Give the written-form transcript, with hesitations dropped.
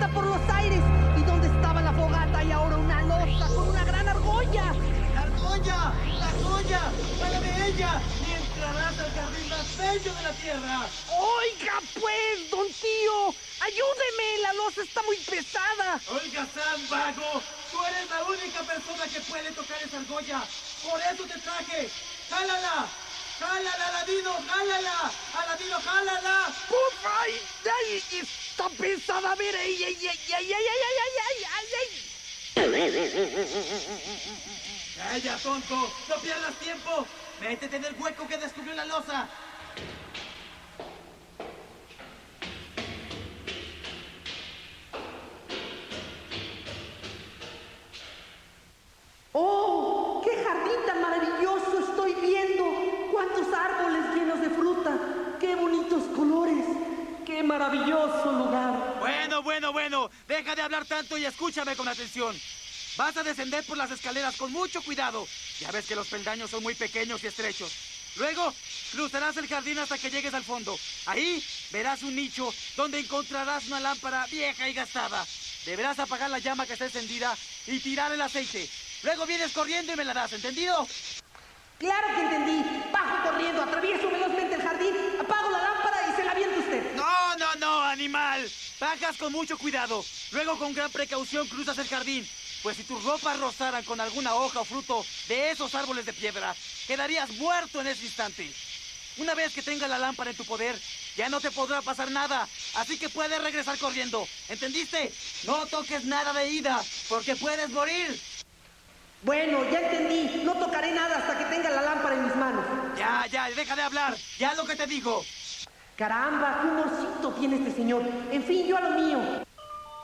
por los aires. ¿Y dónde estaba la fogata? Y ahora una losa con una gran argolla. ¡La argolla! ¡La argolla! ¡Párame ella! ¡Y entrarás al jardín más bello de la tierra! Oiga, pues, don Tío, ayúdeme, la losa está muy pesada. Oiga, Sam, vago, tú eres la única persona que puede tocar esa argolla. Por eso te traje. ¡Jálala! ¡Jálala, Aladino! ¡Jálala! ¡Aladino, jálala! ¡Uf! ¡Ay! ¡Ay! Está pesada, a ver, ¡ay, ay, ay, ay, ay, ay, ay, ay, ay! ¡Calla, tonto! ¡No pierdas tiempo! ¡Métete en el hueco que descubrió la losa! ¡Oh! ¡Qué jardín tan maravilloso estoy viendo! ¡Cuántos árboles llenos de fruta! ¡Qué bonitos colores! ¡Qué maravilloso lugar! Bueno. Deja de hablar tanto y escúchame con atención. Vas a descender por las escaleras con mucho cuidado. Ya ves que los peldaños son muy pequeños y estrechos. Luego, cruzarás el jardín hasta que llegues al fondo. Ahí verás un nicho donde encontrarás una lámpara vieja y gastada. Deberás apagar la llama que está encendida y tirar el aceite. Luego vienes corriendo y me la das, ¿entendido? ¡Claro que entendí! Bajo corriendo, atravieso velozmente el jardín, apago la lámpara y se la avienta usted. No, animal. Bajas con mucho cuidado. Luego con gran precaución cruzas el jardín. Pues si tus ropas rozaran con alguna hoja o fruto de esos árboles de piedra, quedarías muerto en ese instante. Una vez que tengas la lámpara en tu poder, ya no te podrá pasar nada. Así que puedes regresar corriendo. ¿Entendiste? No toques nada de ida, porque puedes morir. Bueno, ya entendí. No tocaré nada hasta que tenga la lámpara en mis manos. Ya, deja de hablar. Ya lo que te digo. Caramba, qué humorcito tiene este señor. En fin, yo a lo mío.